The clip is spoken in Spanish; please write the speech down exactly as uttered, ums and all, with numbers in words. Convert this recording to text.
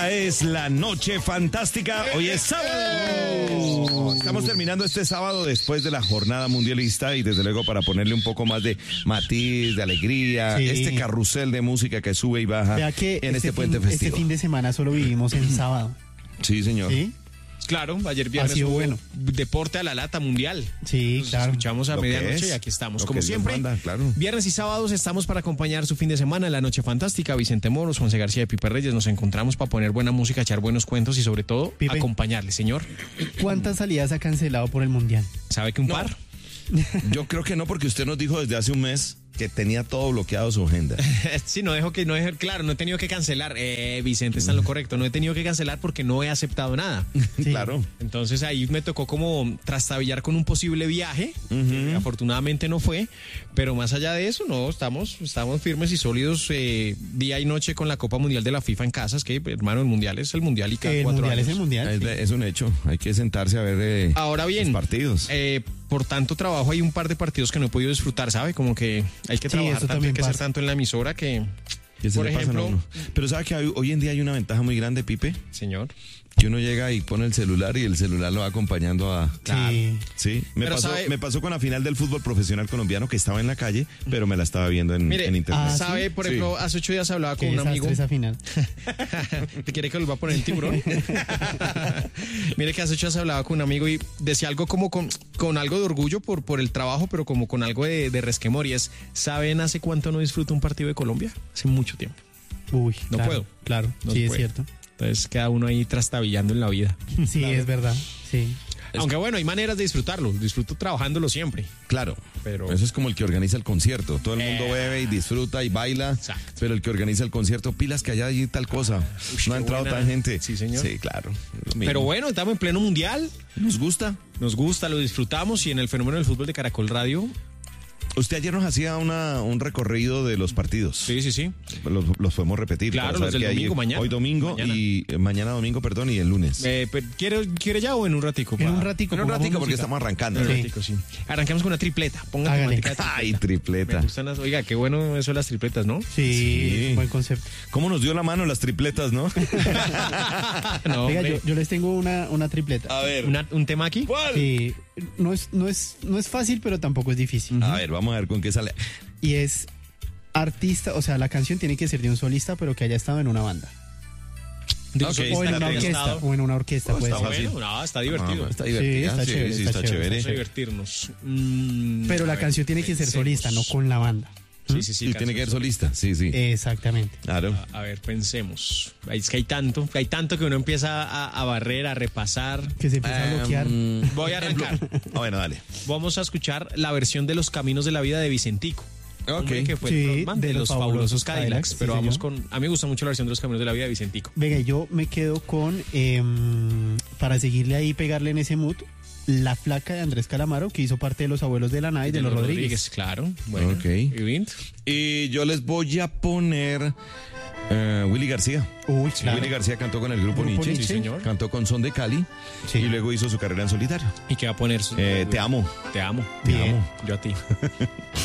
Es la noche fantástica, hoy es sábado. Estamos terminando este sábado después de la jornada mundialista y desde luego para ponerle un poco más de matiz, de alegría, sí. Este carrusel de música que sube y baja Vea que en este, este puente fin, festivo. Este fin de semana solo vivimos en sábado. Sí, señor. ¿Sí? Claro, ayer viernes ha sido hubo bueno. Deporte a la lata mundial. Sí, Nos claro. escuchamos a Lo medianoche y aquí estamos, como siempre. Manda, claro. Viernes y sábados estamos para acompañar su fin de semana en la noche fantástica. Vicente Moros, Juanse García de Pipe Reyes, nos encontramos para poner buena música, echar buenos cuentos y sobre todo Pipe, acompañarle, señor. ¿Cuántas salidas ha cancelado por el Mundial? ¿Sabe que un No. par? Yo creo que no, porque usted nos dijo desde hace un mes que tenía todo bloqueado su agenda. Sí, no dejo que, no dejo, claro, no he tenido que cancelar. Eh, Vicente está en lo correcto, no he tenido que cancelar porque no he aceptado nada. Sí. Claro. Entonces ahí me tocó como trastabillar con un posible viaje, Uh-huh. que afortunadamente no fue, pero más allá de eso, no, estamos, estamos firmes y sólidos eh, día y noche con la Copa Mundial de la FIFA en casa, es que hermano, el Mundial es el Mundial y cada El cuatro Mundial años. es el Mundial. Es, sí. es un hecho, hay que sentarse a ver eh, Ahora bien, los partidos. eh, por tanto trabajo hay un par de partidos que no he podido disfrutar, ¿sabe? Como que hay que Sí, trabajar eso tanto, hay también que hacer pasa. tanto en la emisora que, Que se por le pasan a ejemplo, uno. Pero ¿sabe que hay- hoy en día hay una ventaja muy grande, Pipe? señor. Que uno llega y pone el celular y el celular lo va acompañando a... Sí. Sí, me Pero pasó, sabe- me pasó con la final del fútbol profesional colombiano que estaba en la calle, pero me la estaba viendo en, Mire, en internet. Ah, ¿sabe? ¿sí? Por Sí. ejemplo, hace ocho días hablaba con Qué un amigo. desastre esa final. ¿Te quiere que lo va a poner el tiburón? Mire que hace ocho días hablaba con un amigo y decía algo como con, con algo de orgullo por, por el trabajo, pero como con algo de, de resquemor. Y es, ¿saben hace cuánto no disfruto un partido de Colombia? Hace mucho tiempo. Uy, No claro, puedo. Claro, No sí, se es puede. cierto. Entonces queda uno ahí trastabillando en la vida. Sí, es verdad. Sí. Aunque bueno, hay maneras de disfrutarlo. Disfruto trabajándolo siempre. Claro, Pero- eso es como el que organiza el concierto. Todo el mundo Eh. bebe y disfruta y baila, Exacto. pero el que organiza el concierto, pilas que allá hay tal cosa. Ush, no ha qué entrado buena. tan gente. Sí, señor. Sí, claro. lo mismo. Pero bueno, estamos en pleno mundial. ¿Nos gusta? Nos gusta, lo disfrutamos y en el fenómeno del fútbol de Caracol Radio. Usted ayer nos hacía una, un recorrido de los partidos. Sí, sí, sí. Los, los podemos repetir. Claro, para saber los del qué hay domingo, mañana. Hoy domingo Mañana. y eh, mañana domingo, perdón, y el lunes. Eh, pero, ¿quiere, ¿Quiere ya o en un ratico? En Pa- un ratico. en un pongamos ratico porque música. estamos arrancando. En un Sí. ratico, sí. Arranquemos con una tripleta. Pongan Hágale. temática de tripleta. Ay, Me tripleta. gustan las, oiga, qué bueno eso de las tripletas, ¿no? Sí, Sí. buen concepto. ¿Cómo nos dio la mano las tripletas, no? No, Oiga, hombre. yo, yo les tengo una, una tripleta. A ver. Una- ¿Un tema aquí? ¿Cuál? Sí, no es, no es, no es fácil, pero tampoco es difícil. A ver, vamos a ver con qué sale. Y es artista, o sea, la canción tiene que ser de un solista, pero que haya estado en una banda. De un Ok, solista O en que una haya orquesta. estado. O en una orquesta, Oh, puede está ser. fácil. Bueno, no, está divertido. Ah, está divertida. está Sí, chévere, sí, está está chévere. chévere. Vamos a divertirnos. Mm, Pero a la ver, canción tiene que ser pensemos. solista, no con la banda. Sí, sí, sí. Y tiene que ser canción solista, sí, sí. Exactamente. Claro. A, a ver, pensemos. Es que hay tanto, hay tanto que uno empieza a, a barrer, a repasar. Que se empieza a bloquear. Em, Voy a arrancar. ah, bueno, dale. Vamos a escuchar la versión de Los Caminos de la Vida de Vicentico. Ok. Hombre, que fue Sí, el frontman de, de los los fabulosos fabulosos Cadillacs. Cadillacs, Pero sí, vamos señor. con. A mí me gusta mucho la versión de Los Caminos de la Vida de Vicentico. Venga, yo me quedo con, em, para seguirle ahí y pegarle en ese mood, La Flaca de Andrés Calamaro, que hizo parte de Los Abuelos de la Nada y de, los Rodríguez. Claro. Bueno. Ok. ¿Y Vint? Y yo les voy a poner eh, Willy García. Uy, claro. Willy García cantó con el grupo, Grupo Nietzsche. Nietzsche. Sí, señor. Cantó con Son de Cali. Sí. Y luego hizo su carrera en solitario. ¿Y qué va a poner? Eh, te amo. Te amo. Te Bien. amo. Yo a ti.